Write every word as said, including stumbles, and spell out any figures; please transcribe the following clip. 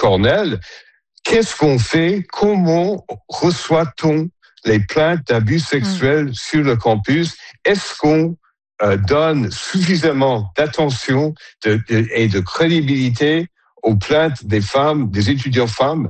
Cornell. Qu'est-ce qu'on fait? Comment reçoit-on les plaintes d'abus sexuels mmh. sur le campus? Est-ce qu'on euh, donne suffisamment d'attention de, de, et de crédibilité aux plaintes des femmes, des étudiants femmes?